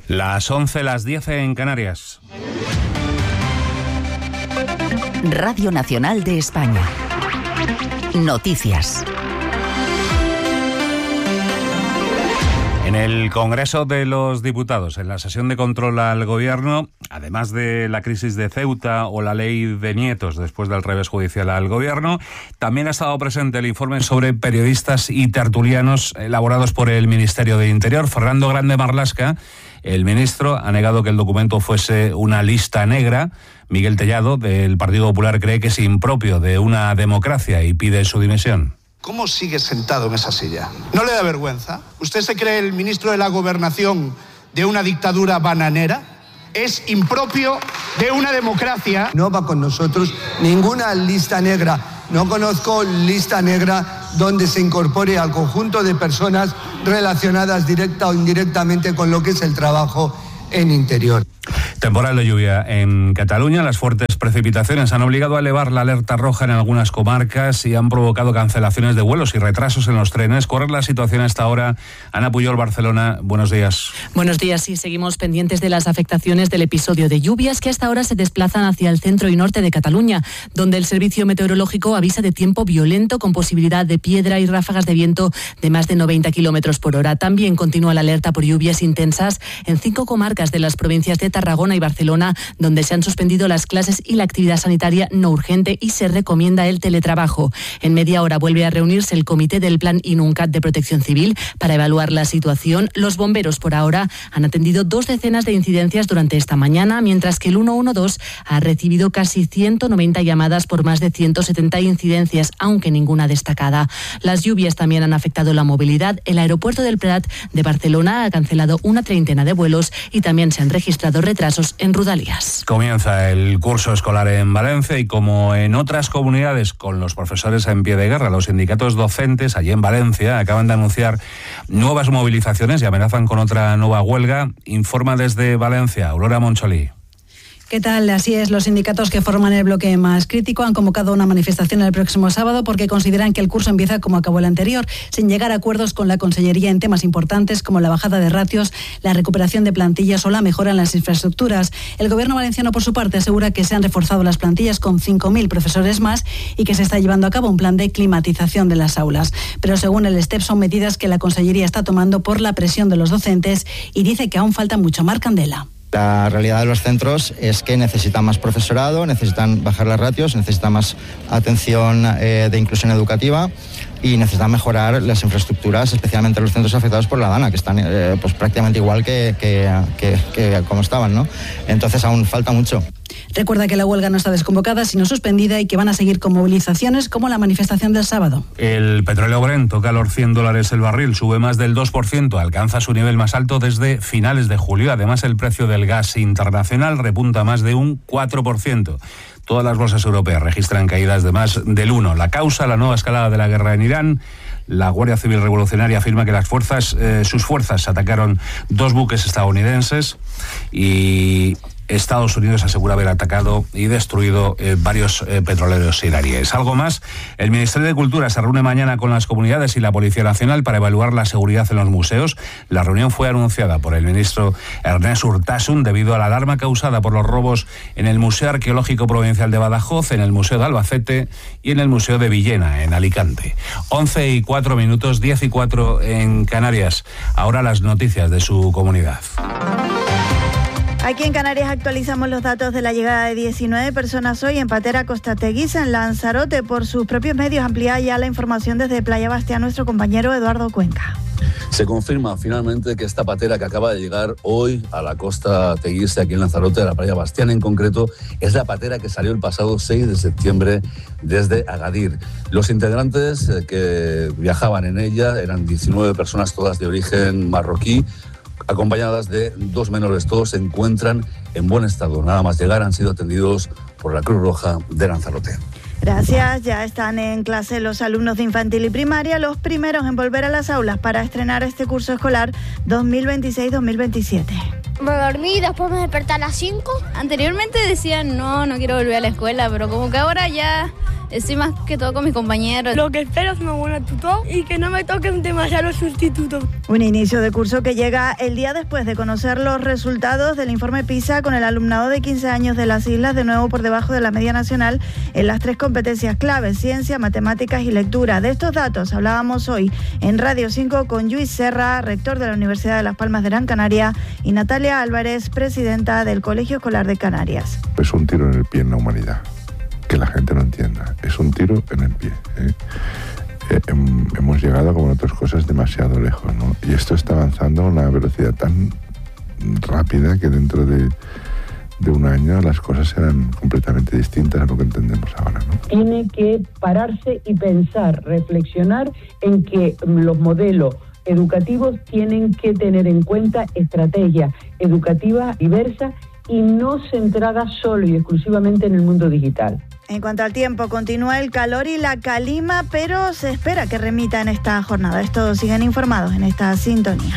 Las 11, las 10 en Canarias. Radio Nacional de España. Noticias. En el Congreso de los Diputados, en la sesión de control al Gobierno, además de la crisis de Ceuta o la ley de nietos después del revés judicial al Gobierno, también ha estado presente el informe sobre periodistas y tertulianos elaborados por el Ministerio de Interior. Fernando Grande Marlaska, el ministro, ha negado que el documento fuese una lista negra. Miguel Tellado, del Partido Popular, cree que es impropio de una democracia y pide su dimisión. ¿Cómo sigue sentado en esa silla? ¿No le da vergüenza? ¿Usted se cree el ministro de la Gobernación de una dictadura bananera? Es impropio de una democracia. No va con nosotros ninguna lista negra. No conozco lista negra donde se incorpore al conjunto de personas relacionadas directa o indirectamente con lo que es el trabajo en Interior. Temporal de lluvia en Cataluña. Las fuertes precipitaciones han obligado a elevar la alerta roja en algunas comarcas y han provocado cancelaciones de vuelos y retrasos en los trenes. ¿Cuál es la situación hasta ahora? Ana Puyol, Barcelona, buenos días. Buenos días, sí, seguimos pendientes de las afectaciones del episodio de lluvias que hasta ahora se desplazan hacia el centro y norte de Cataluña, donde el Servicio Meteorológico avisa de tiempo violento con posibilidad de piedra y ráfagas de viento de más de 90 kilómetros por hora. También continúa la alerta por lluvias intensas en 5 comarcas de las provincias de Tarragona y Barcelona, donde se han suspendido las clases y la actividad sanitaria no urgente y se recomienda el teletrabajo. En media hora vuelve a reunirse el comité del Plan Inuncat de Protección Civil para evaluar la situación. Los bomberos por ahora han atendido 2 decenas de incidencias durante esta mañana, mientras que el 112 ha recibido casi 190 llamadas por más de 170 incidencias, aunque ninguna destacada. Las lluvias también han afectado la movilidad. El aeropuerto del Prat de Barcelona ha cancelado una treintena de vuelos y también se han registrado retrasos en Rodalies. Comienza el curso escolar en Valencia y, como en otras comunidades con los profesores en pie de guerra, los sindicatos docentes allí en Valencia acaban de anunciar nuevas movilizaciones y amenazan con otra nueva huelga. Informa desde Valencia Aurora Moncholí. ¿Qué tal? Así es, los sindicatos que forman el bloque más crítico han convocado una manifestación el próximo sábado porque consideran que el curso empieza como acabó el anterior, sin llegar a acuerdos con la Consellería en temas importantes como la bajada de ratios, la recuperación de plantillas o la mejora en las infraestructuras. El Gobierno valenciano, por su parte, asegura que se han reforzado las plantillas con 5.000 profesores más y que se está llevando a cabo un plan de climatización de las aulas. Pero según el STEP son medidas que la Consellería está tomando por la presión de los docentes y dice que aún falta mucho. Marc Candela. La realidad de los centros es que necesitan más profesorado, necesitan bajar las ratios, necesitan más atención de inclusión educativa y necesitan mejorar las infraestructuras, especialmente los centros afectados por la DANA, que están pues prácticamente igual que como estaban, ¿no? Entonces aún falta mucho. Recuerda que la huelga no está desconvocada, sino suspendida, y que van a seguir con movilizaciones como la manifestación del sábado. El petróleo Brent toca los $100 el barril, sube más del 2%, alcanza su nivel más alto desde finales de julio. Además, el precio del gas internacional repunta más de un 4%. Todas las bolsas europeas registran caídas de más del 1%. La causa, la nueva escalada de la guerra en Irán. La Guardia Civil Revolucionaria afirma que sus fuerzas atacaron 2 buques estadounidenses y Estados Unidos asegura haber atacado y destruido varios petroleros iraníes. Algo más, el Ministerio de Cultura se reúne mañana con las comunidades y la Policía Nacional para evaluar la seguridad en los museos. La reunión fue anunciada por el ministro Ernest Urtasun debido a la alarma causada por los robos en el Museo Arqueológico Provincial de Badajoz, en el Museo de Albacete y en el Museo de Villena, en Alicante. 11:04, 10:04 en Canarias. Ahora las noticias de su comunidad. Aquí en Canarias actualizamos los datos de la llegada de 19 personas hoy en Patera Costateguisa, en Lanzarote. Por sus propios medios amplía ya la información desde Playa Bastia nuestro compañero Eduardo Cuenca. Se confirma finalmente que esta patera que acaba de llegar hoy a la costa teguise, aquí en Lanzarote, de la playa Bastián en concreto, es la patera que salió el pasado 6 de septiembre desde Agadir. Los integrantes que viajaban en ella eran 19 personas, todas de origen marroquí, acompañadas de 2 menores. Todos se encuentran en buen estado. Nada más llegar han sido atendidos por la Cruz Roja de Lanzarote. Gracias. Ya están en clase los alumnos de infantil y primaria, los primeros en volver a las aulas para estrenar este curso escolar 2026-2027. Me dormí y después me desperté a las 5. Anteriormente decían no quiero volver a la escuela, pero como que ahora ya Estoy más que todo con mis compañeros. Lo que espero es una buena tutor y que no me toquen demasiados sustitutos. Un inicio de curso que llega el día después de conocer los resultados del informe PISA, con el alumnado de 15 años de las islas de nuevo por debajo de la media nacional en las 3 competencias claves: ciencia, matemáticas y lectura. De estos datos hablábamos hoy en Radio 5 con Lluís Serra, rector de la Universidad de Las Palmas de Gran Canaria, y Natalia Álvarez, presidenta del Colegio Escolar de Canarias. Es un tiro en el pie en la humanidad, que la gente no entienda. Es un tiro en el pie. Hemos llegado, como en otras cosas, demasiado lejos, ¿no? Y esto está avanzando a una velocidad tan rápida que dentro de un año las cosas serán completamente distintas a lo que entendemos ahora, ¿no? Tiene que pararse y pensar, reflexionar en que los modelos educativos tienen que tener en cuenta estrategias educativas diversas y no centradas solo y exclusivamente en el mundo digital. En cuanto al tiempo, continúa el calor y la calima, pero se espera que remita en esta jornada. Estos siguen informados en esta sintonía.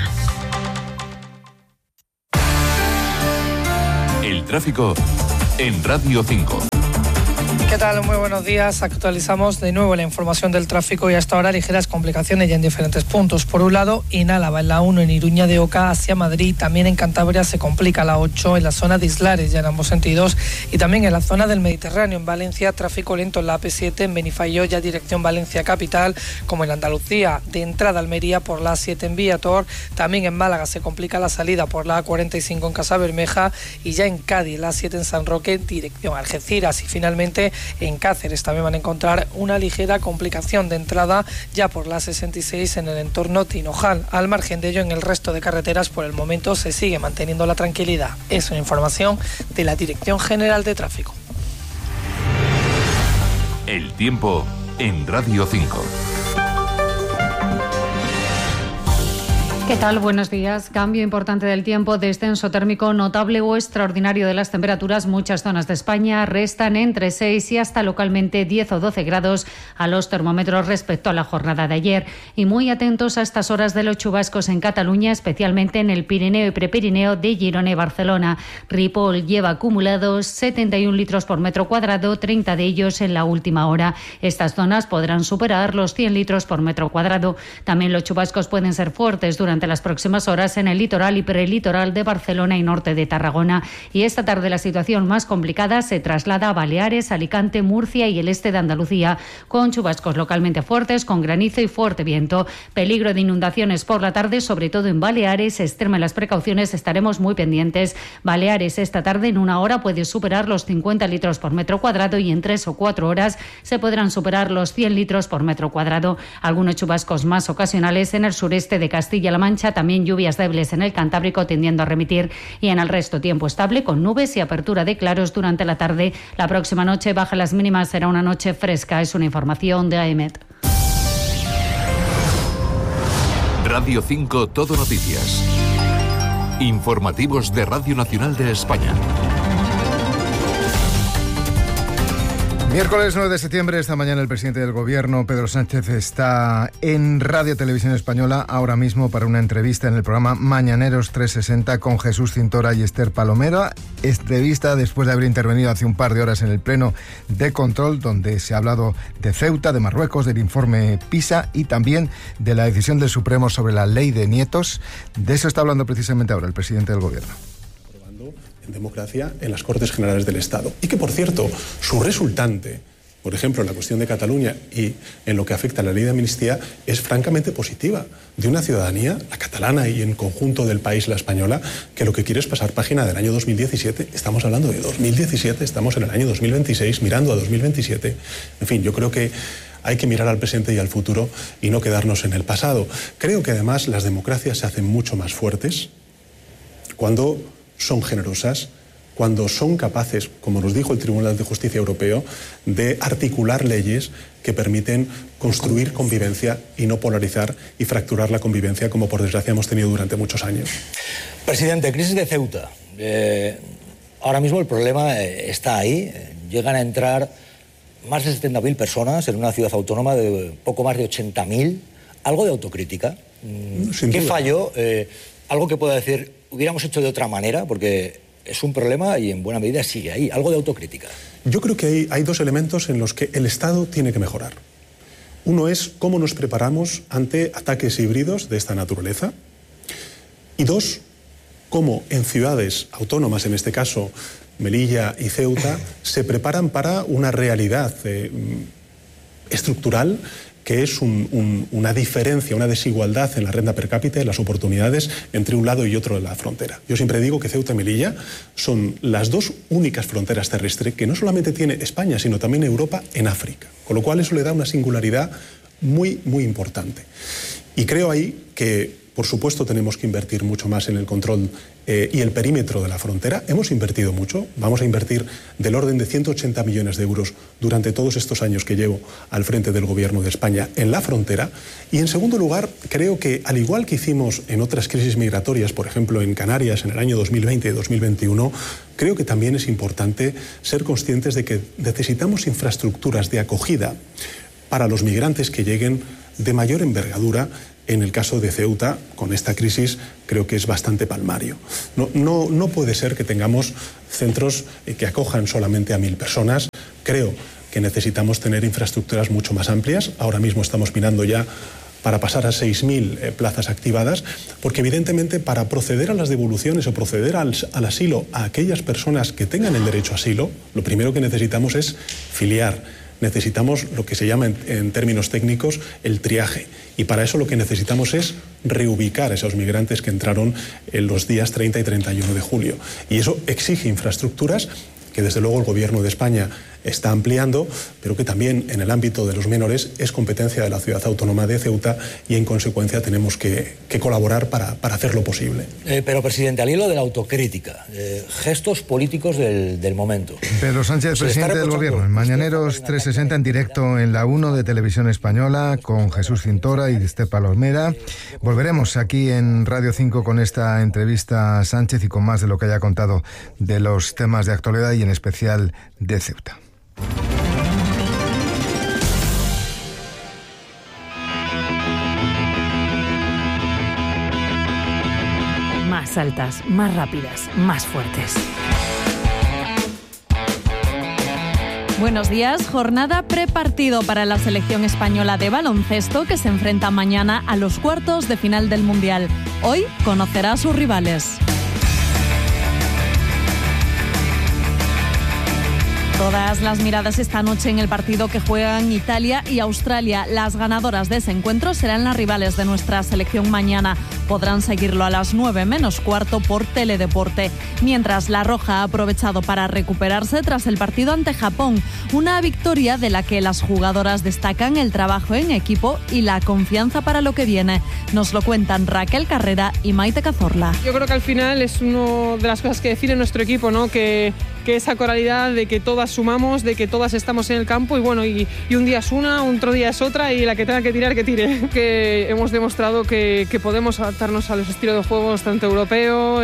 El tráfico en Radio 5. ¿Qué tal? Muy buenos días. Actualizamos de nuevo la información del tráfico y hasta ahora ligeras complicaciones ya en diferentes puntos. Por un lado, en Álava, en la 1, en Iruña de Oca hacia Madrid. También en Cantabria se complica la 8, en la zona de Islares, ya en ambos sentidos. Y también en la zona del Mediterráneo, en Valencia, tráfico lento en la AP7, en Benifayó, ya dirección Valencia capital, como en Andalucía, de entrada a Almería por la A7 en Viator. También en Málaga se complica la salida por la A45 en Casabermeja y ya en Cádiz, la A7 en San Roque, dirección Algeciras. Y finalmente en Cáceres también van a encontrar una ligera complicación de entrada ya por la 66 en el entorno Tinojal. Al margen de ello, en el resto de carreteras por el momento se sigue manteniendo la tranquilidad. Es una información de la Dirección General de Tráfico. El tiempo en Radio 5. ¿Qué tal? Buenos días. Cambio importante del tiempo, descenso térmico notable o extraordinario de las temperaturas. Muchas zonas de España restan entre 6 y hasta localmente 10 o 12 grados a los termómetros respecto a la jornada de ayer. Y muy atentos a estas horas de los chubascos en Cataluña, especialmente en el Pirineo y Prepirineo de Girona y Barcelona. Ripoll lleva acumulados 71 litros por metro cuadrado, 30 de ellos en la última hora. Estas zonas podrán superar los 100 litros por metro cuadrado. También los chubascos pueden ser fuertes durante las próximas horas en el litoral y prelitoral de Barcelona y norte de Tarragona. Y esta tarde la situación más complicada se traslada a Baleares, Alicante, Murcia y el este de Andalucía, con chubascos localmente fuertes, con granizo y fuerte viento. Peligro de inundaciones por la tarde, sobre todo en Baleares. Extremen las precauciones, estaremos muy pendientes. Baleares esta tarde en una hora puede superar los 50 litros por metro cuadrado y en 3 o 4 horas se podrán superar los 100 litros por metro cuadrado. Algunos chubascos más ocasionales en el sureste de Castilla-La Mancha, también lluvias débiles en el Cantábrico tendiendo a remitir, y en el resto tiempo estable con nubes y apertura de claros durante la tarde. La próxima noche baja las mínimas, será una noche fresca. Es una información de AEMET. Radio 5 Todo Noticias. Informativos de Radio Nacional de España. Miércoles 9 de septiembre, esta mañana el presidente del Gobierno, Pedro Sánchez, está en Radio Televisión Española ahora mismo para una entrevista en el programa Mañaneros 360 con Jesús Cintora y Esther Palomero. Entrevista después de haber intervenido hace un par de horas en el Pleno de Control, donde se ha hablado de Ceuta, de Marruecos, del informe PISA y también de la decisión del Supremo sobre la ley de nietos. De eso está hablando precisamente ahora el presidente del Gobierno. Democracia en las Cortes Generales del Estado. Y que, por cierto, su resultante, por ejemplo, en la cuestión de Cataluña y en lo que afecta a la ley de amnistía, es francamente positiva. De una ciudadanía, la catalana y en conjunto del país, la española, que lo que quiere es pasar página del año 2017. Estamos hablando de 2017, estamos en el año 2026, mirando a 2027. En fin, yo creo que hay que mirar al presente y al futuro y no quedarnos en el pasado. Creo que además las democracias se hacen mucho más fuertes cuando son generosas, cuando son capaces, como nos dijo el Tribunal de Justicia Europeo, de articular leyes que permiten construir convivencia y no polarizar y fracturar la convivencia como por desgracia hemos tenido durante muchos años. Presidente, crisis de Ceuta. Ahora mismo el problema está ahí. Llegan a entrar más de 70.000 personas en una ciudad autónoma de poco más de 80.000. Algo de autocrítica. ¿Qué falló? Algo que pueda decir, hubiéramos hecho de otra manera, porque es un problema y en buena medida sigue ahí. Algo de autocrítica. Yo creo que hay dos elementos en los que el Estado tiene que mejorar. Uno es cómo nos preparamos ante ataques híbridos de esta naturaleza. Y dos, cómo en ciudades autónomas, en este caso Melilla y Ceuta, se preparan para una realidad estructural que es una diferencia, una desigualdad en la renta per cápita y las oportunidades entre un lado y otro de la frontera. Yo siempre digo que Ceuta y Melilla son las dos únicas fronteras terrestres que no solamente tiene España, sino también Europa en África. Con lo cual eso le da una singularidad muy, muy importante. Y creo ahí que, por supuesto, tenemos que invertir mucho más en el control y el perímetro de la frontera. Hemos invertido mucho, vamos a invertir del orden de 180 millones de euros durante todos estos años que llevo al frente del Gobierno de España en la frontera. Y en segundo lugar, creo que al igual que hicimos en otras crisis migratorias, por ejemplo en Canarias en el año 2020 y 2021, creo que también es importante ser conscientes de que necesitamos infraestructuras de acogida para los migrantes que lleguen de mayor envergadura. En el caso de Ceuta, con esta crisis, creo que es bastante palmario. No puede ser que tengamos centros que acojan solamente a 1.000 personas. Creo que necesitamos tener infraestructuras mucho más amplias. Ahora mismo estamos mirando ya para pasar a 6.000 plazas activadas, porque evidentemente para proceder a las devoluciones o proceder al asilo a aquellas personas que tengan el derecho a asilo, lo primero que necesitamos es filiar. Necesitamos lo que se llama en términos técnicos el triaje, y para eso lo que necesitamos es reubicar a esos migrantes que entraron en los días 30 y 31 de julio. Y eso exige infraestructuras que desde luego el Gobierno de España está ampliando, pero que también en el ámbito de los menores es competencia de la Ciudad Autónoma de Ceuta y en consecuencia tenemos que colaborar para hacerlo posible. Pero, presidente, al hilo de la autocrítica, gestos políticos del momento. Pedro Sánchez, presidente del Gobierno, en Mañaneros 360 en directo en la 1 de Televisión Española con Jesús Cintora y Esther Palomera. Volveremos aquí en Radio 5 con esta entrevista a Sánchez y con más de lo que haya contado de los temas de actualidad y en especial de Ceuta. Más altas, más rápidas, más fuertes. Buenos días, jornada prepartido para la selección española de baloncesto que se enfrenta mañana a los cuartos de final del Mundial. Hoy conocerá a sus rivales. Todas las miradas esta noche en el partido que juegan Italia y Australia. Las ganadoras de ese encuentro serán las rivales de nuestra selección mañana. Podrán seguirlo a las 9:15 por Teledeporte. Mientras la Roja ha aprovechado para recuperarse tras el partido ante Japón. Una victoria de la que las jugadoras destacan el trabajo en equipo y la confianza para lo que viene. Nos lo cuentan Raquel Carrera y Maite Cazorla. Yo creo que al final es una de las cosas que define nuestro equipo, ¿no? Que esa coralidad de que todas sumamos, de que todas estamos en el campo y bueno, y un día es una, otro día es otra y la que tenga que tirar, que tire. Que hemos demostrado que podemos adaptarnos a los estilos de juegos tanto europeos,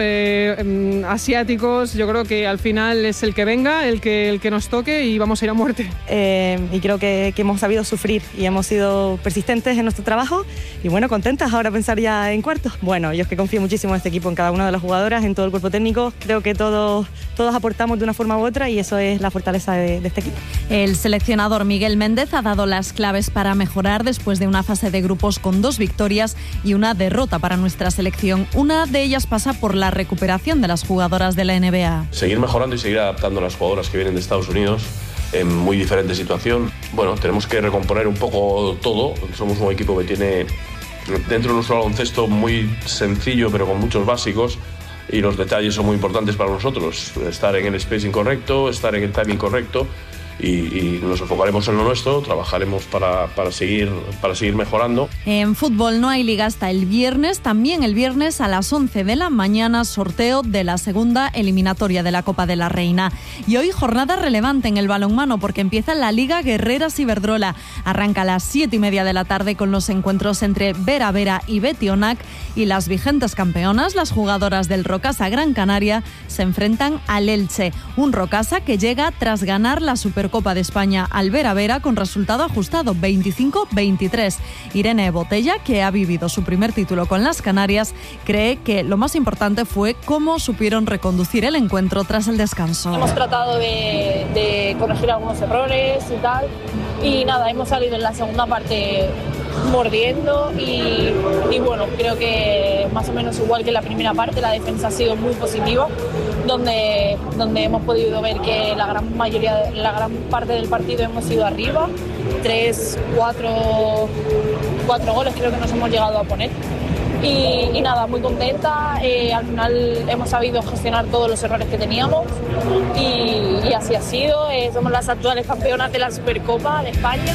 asiáticos. Yo creo que al final es el que venga, el que nos toque y vamos a ir a muerte. Y creo que hemos sabido sufrir y hemos sido persistentes en nuestro trabajo y bueno, contentas ahora pensar ya en cuartos. Bueno, yo es que confío muchísimo en este equipo, en cada una de las jugadoras, en todo el cuerpo técnico. Creo que todos aportamos de una forma u otra y eso es la fortaleza de este equipo. El seleccionador Miguel Méndez ha dado las claves para mejorar después de una fase de grupos con 2 victorias y una derrota para nuestra selección. Una de ellas pasa por la recuperación de las jugadoras de la NBA. Seguir mejorando y seguir adaptando a las jugadoras que vienen de Estados Unidos en muy diferente situación. Bueno, tenemos que recomponer un poco todo. Somos un equipo que tiene dentro de nuestro baloncesto muy sencillo pero con muchos básicos. Y los detalles son muy importantes para nosotros, estar en el spacing correcto, estar en el timing correcto y nos enfocaremos en lo nuestro, trabajaremos para seguir mejorando. En fútbol no hay liga hasta el viernes, también el viernes a las 11 de la mañana sorteo de la segunda eliminatoria de la Copa de la Reina. Y hoy jornada relevante en el balonmano porque empieza la Liga Guerreras Iberdrola. Arranca a las 7:30 de la tarde con los encuentros entre Vera Vera y Betionac y las vigentes campeonas, las jugadoras del Rocasa Gran Canaria, se enfrentan al Elche. Un Rocasa que llega tras ganar la Supercopa Supercopa de España al Vera con resultado ajustado 25-23. Irene Botella, que ha vivido su primer título con las Canarias, cree que lo más importante fue cómo supieron reconducir el encuentro tras el descanso. Hemos tratado de corregir algunos errores y tal, y nada, hemos salido en la segunda parte mordiendo y bueno, creo que más o menos igual que en la primera parte, la defensa ha sido muy positiva, donde hemos podido ver que la gran parte del partido hemos ido arriba, 4 goles creo que nos hemos llegado a poner. Y nada, muy contenta, al final hemos sabido gestionar todos los errores que teníamos y así ha sido, somos las actuales campeonas de la Supercopa de España.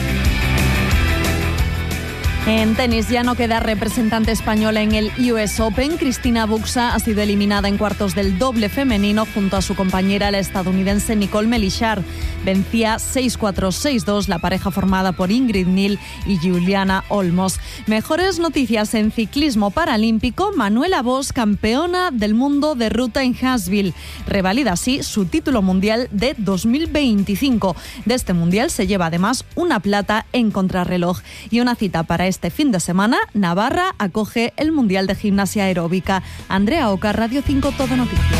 En tenis ya no queda representante española en el US Open. Cristina Buxa ha sido eliminada en cuartos del doble femenino junto a su compañera, la estadounidense Nicole Melichar. Vencía 6-4, 6-2 la pareja formada por Ingrid Nil y Juliana Olmos. Mejores noticias en ciclismo paralímpico. Manuela Bosch, campeona del mundo de ruta en Huntsville. Revalida así su título mundial de 2025. De este mundial se lleva además una plata en contrarreloj. Y una cita para este fin de semana, Navarra acoge el Mundial de Gimnasia Aeróbica. Andrea Oca, Radio 5, Todo Noticias.